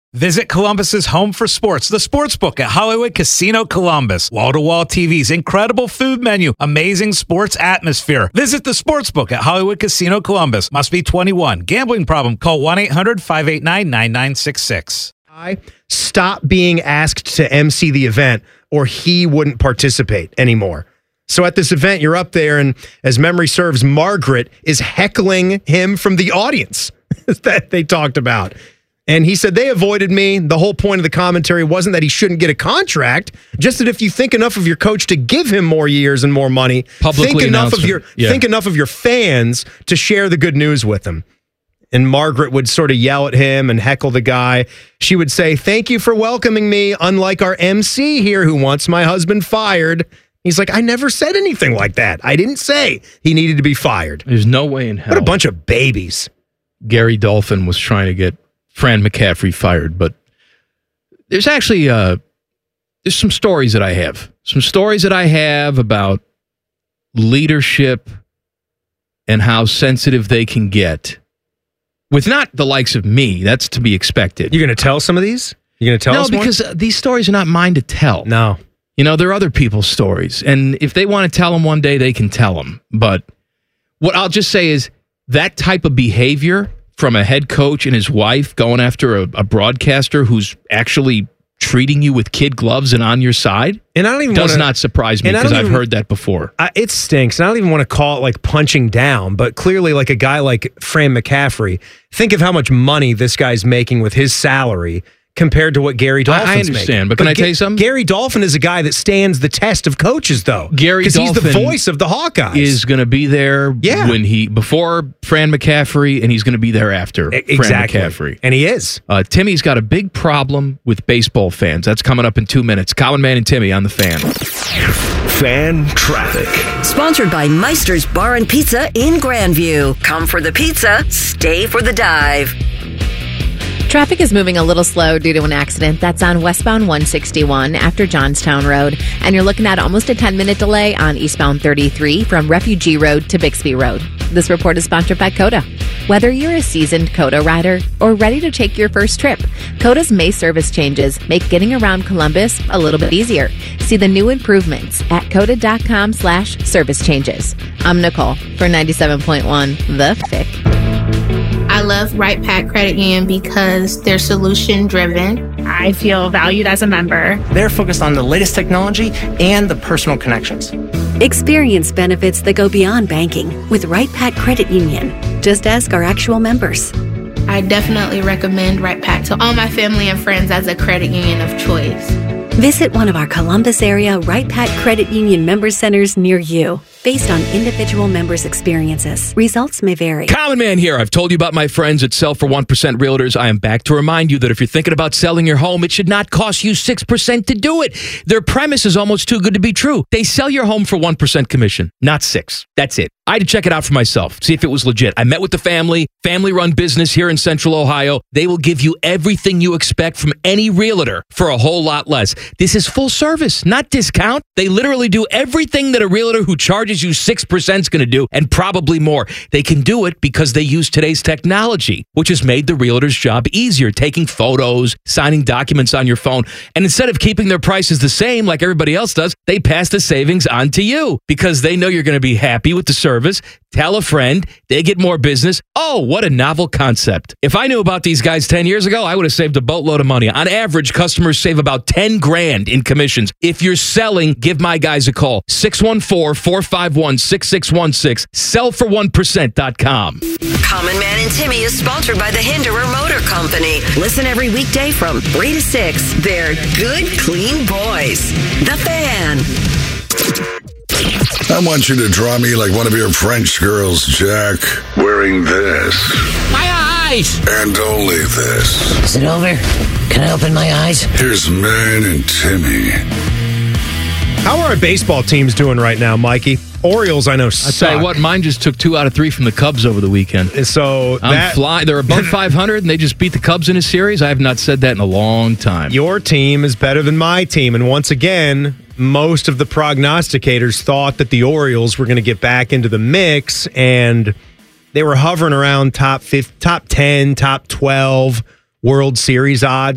Visit Columbus's home for sports, the Sportsbook at Hollywood Casino Columbus. Wall-to-wall TVs, incredible food menu, amazing sports atmosphere. Visit the Sportsbook at Hollywood Casino Columbus. Must be 21. Gambling problem? Call 1-800-589-9966. Stop being asked to MC the event or he wouldn't participate anymore. So at this event, you're up there, and as memory serves, Margaret is heckling him from the audience that they talked about. And he said, they avoided me. The whole point of the commentary wasn't that he shouldn't get a contract, just that if you think enough of your coach to give him more years and more money, think enough of your fans to share the good news with him. And Margaret would sort of yell at him and heckle the guy. She would say, thank you for welcoming me, unlike our MC here who wants my husband fired. He's like, I never said anything like that. I didn't say he needed to be fired. There's no way in hell. What a bunch of babies. Gary Dolphin was trying to get Fran McCaffrey fired, but there's actually there's some stories that I have. Some stories that I have about leadership and how sensitive they can get with not the likes of me. That's to be expected. You're going to tell some of these? You're going to tell us more? No, because these stories are not mine to tell. No. You know, they're other people's stories. And if they want to tell them one day, they can tell them. But what I'll just say is that type of behavior from a head coach and his wife going after a broadcaster who's actually treating you with kid gloves and on your side, and I don't even does not surprise me because I've heard that before. It stinks. And I don't even want to call it like punching down, but clearly like a guy like Fran McCaffrey, think of how much money this guy's making with his salary compared to what Gary Dolphin's making. I understand, but can I tell you something? Gary Dolphin is a guy that stands the test of coaches, though. Gary Dolphin, he's the voice of the Hawkeyes, is going to be there before Fran McCaffrey, and he's going to be there after Fran McCaffrey. And he is. Timmy's got a big problem with baseball fans. That's coming up in 2 minutes. Common Man and Timmy on the Fan. Fan Traffic. Sponsored by Meister's Bar and Pizza in Grandview. Come for the pizza, stay for the dive. Traffic is moving a little slow due to an accident that's on westbound 161 after Johnstown Road. And you're looking at almost a 10-minute delay on eastbound 33 from Refugee Road to Bixby Road. This report is sponsored by COTA. Whether you're a seasoned COTA rider or ready to take your first trip, COTA's May service changes make getting around Columbus a little bit easier. See the new improvements at COTA.com/service changes. I'm Nicole for 97.1 The Fick. I love Right Pack Credit Union because they're solution driven. I feel valued as a member. They're focused on the latest technology and the personal connections. Experience benefits that go beyond banking with Right Pack Credit Union. Just ask our actual members. I definitely recommend Right Pack to all my family and friends as a credit union of choice. Visit one of our Columbus area Right Pack Credit Union member centers near you. Based on individual members' experiences, results may vary. Common Man here. I've told you about my friends at Sell for 1% Realtors. I am back to remind you that if you're thinking about selling your home, it should not cost you 6% to do it. Their premise is almost too good to be true. They sell your home for 1% commission, not 6%. That's it. I had to check it out for myself, see if it was legit. I met with the family-run business here in Central Ohio. They will give you everything you expect from any realtor for a whole lot less. This is full service, not discount. They literally do everything that a realtor who charges you 6% is going to do, and probably more. They can do it because they use today's technology, which has made the realtor's job easier, taking photos, signing documents on your phone. And instead of keeping their prices the same like everybody else does, they pass the savings on to you because they know you're going to be happy with the service. Tell a friend, they get more business. Oh, what a novel concept. If I knew about these guys 10 years ago, I would have saved a boatload of money. On average, customers save about $10,000 in commissions. If you're selling, give my guys a call. 614-451-6616. Sellfor1%.com. Common Man and Timmy is sponsored by the Hinderer Motor Company. Listen every weekday from 3 to 6. They're good, clean boys. The Fan. I want you to draw me like one of your French girls, Jack, wearing this. My eyes! And only this. Is it over? Can I open my eyes? Here's Man and Timmy. How are our baseball teams doing right now, Mikey? Orioles, I know, suck. I'll tell you what, mine just took 2 out of 3 from the Cubs over the weekend. So I'm flying. They're above 500, and they just beat the Cubs in a series. I have not said that in a long time. Your team is better than my team, and once again, most of the prognosticators thought that the Orioles were going to get back into the mix, and they were hovering around top 10, top 12 World Series odds.